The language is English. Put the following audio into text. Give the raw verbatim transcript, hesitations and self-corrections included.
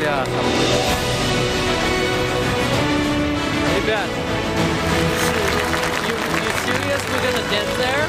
Бля. Ребят, you, you serious? We're gonna dance there?